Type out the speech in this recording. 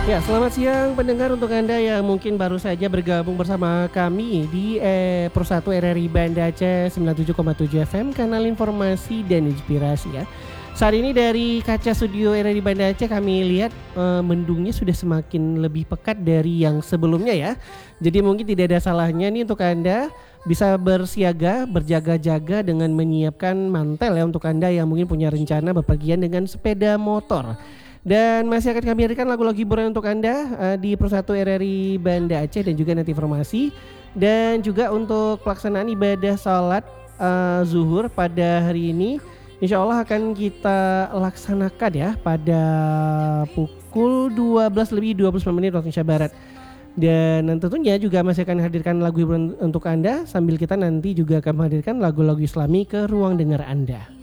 Ya, selamat siang pendengar untuk Anda yang mungkin baru saja bergabung bersama kami di Pro 1 RRI Banda Aceh 97,7 FM, kanal informasi dan inspirasi ya. Saat ini dari kaca studio RRI Banda Aceh kami lihat mendungnya sudah semakin lebih pekat dari yang sebelumnya ya. Jadi mungkin tidak ada salahnya nih untuk Anda bisa bersiaga, berjaga-jaga dengan menyiapkan mantel ya untuk Anda yang mungkin punya rencana bepergian dengan sepeda motor. Dan masih akan kami hadirkan lagu-lagu hiburan untuk Anda di Pro 1 RRI Banda Aceh dan juga nanti informasi. Dan juga untuk pelaksanaan ibadah salat zuhur pada hari ini insya Allah akan kita laksanakan ya pada pukul 12 lebih 29 menit waktu Indonesia Barat. Dan tentunya juga masih akan hadirkan lagu hiburan untuk Anda sambil kita nanti juga akan menghadirkan lagu-lagu Islami ke ruang dengar Anda.